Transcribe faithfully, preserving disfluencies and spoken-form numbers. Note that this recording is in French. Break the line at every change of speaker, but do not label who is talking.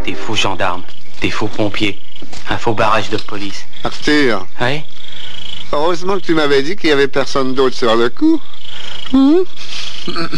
Des faux gendarmes, des faux pompiers, un faux barrage de police.
Arthur,
Oui?
heureusement que tu m'avais dit qu'il y avait personne d'autre sur le coup. Hum?